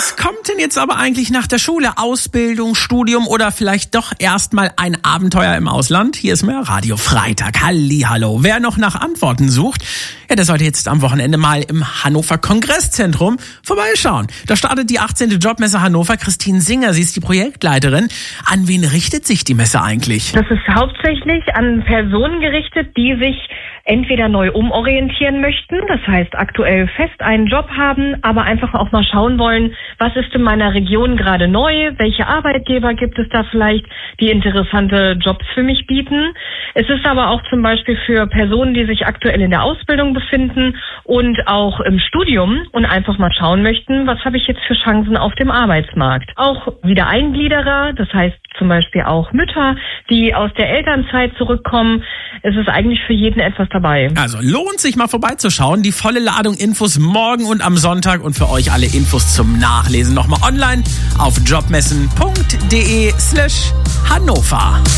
Was kommt denn jetzt aber eigentlich nach der Schule? Ausbildung, Studium oder vielleicht doch erstmal ein Abenteuer im Ausland? Hier ist mehr Radio Freitag. Hallihallo. Wer noch nach Antworten sucht, ja, der sollte jetzt am Wochenende mal im Hannover Kongresszentrum vorbeischauen. Da startet die 18. Jobmesse Hannover. Christine Singer, sie ist die Projektleiterin. An wen richtet sich die Messe eigentlich? Das ist hauptsächlich an Personen gerichtet, die sich entweder neu umorientieren möchten, das heißt aktuell fest einen Job haben, aber einfach auch mal schauen wollen, was ist in meiner Region gerade neu, welche Arbeitgeber gibt es da vielleicht, die interessante Jobs für mich bieten. Es ist aber auch zum Beispiel für Personen, die sich aktuell in der Ausbildung befinden und auch im Studium und einfach mal schauen möchten, was habe ich jetzt für Chancen auf dem Arbeitsmarkt. Auch Wiedereingliederer, das heißt zum Beispiel auch Mütter, die aus der Elternzeit zurückkommen. Es ist eigentlich für jeden etwas dabei. Also lohnt sich mal vorbeizuschauen. Die volle Ladung Infos morgen und am Sonntag und für euch alle Infos zum Nachlesen nochmal online auf jobmessen.de/Hannover.